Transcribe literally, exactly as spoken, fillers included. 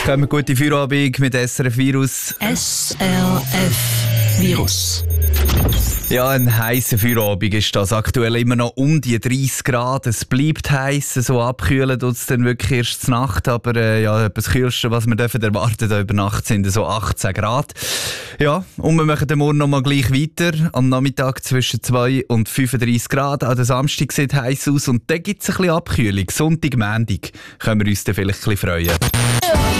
Kommen wir gute Feierabend mit S R F Virus. S R F Virus. Ja, ein heißer Feierabend ist das. Aktuell immer noch um die dreißig Grad. Es bleibt heiß, so abkühlen tut es dann wirklich erst zur Nacht. Aber äh, ja, das Kühlste, was wir dürfen erwarten da über Nacht, sind so achtzehn Grad. Ja, und wir machen den morgen noch mal gleich weiter. Am Nachmittag zwischen zwei und fünfunddreißig Grad. An der Samstag sieht es heiß aus und dann gibt es ein bisschen Abkühlung. Sonntag, Montag können wir uns dann vielleicht ein bisschen freuen.